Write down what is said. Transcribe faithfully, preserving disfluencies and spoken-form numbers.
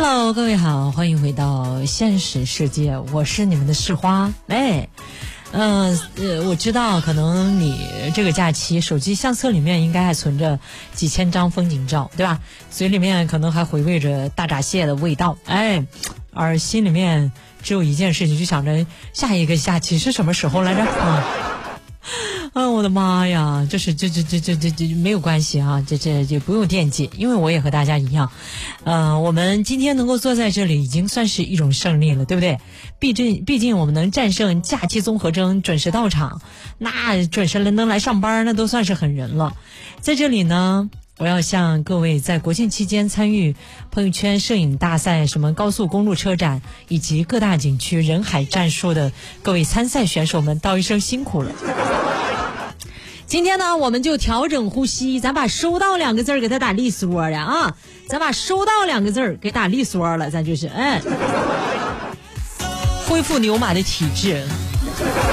Hello， 各位好，欢迎回到现实世界，我是你们的市花。哎，嗯 呃, 呃，我知道可能你这个假期手机相册里面应该还存着几千张风景照，对吧？嘴里面可能还回味着大闸蟹的味道，哎，而心里面只有一件事情，就想着下一个假期是什么时候来着啊？啊，我的妈呀！这是这这这这这这没有关系啊，这这这不用惦记，因为我也和大家一样，呃，我们今天能够坐在这里，已经算是一种胜利了，对不对？毕竟毕竟我们能战胜假期综合征，准时到场，那准时能来上班，那都算是狠人了。在这里呢，我要向各位在国庆期间参与朋友圈摄影大赛、什么高速公路车展以及各大景区人海战术的各位参赛选手们道一声辛苦了。今天呢，我们就调整呼吸，咱把收到两个字给它打利索了啊，咱把收到两个字给打利索了，咱就是哎，恢复牛马的体质。